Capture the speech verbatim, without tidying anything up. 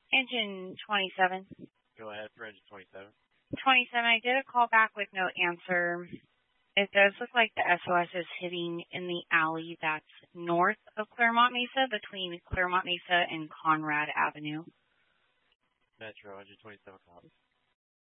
Engine twenty-seven. Go ahead for engine twenty-seven. twenty-seven, I did a call back with no answer. It does look like the S O S is hitting in the alley that's north of Claremont Mesa, between Claremont Mesa and Conrad Avenue. Metro, engine twenty-seven, copy.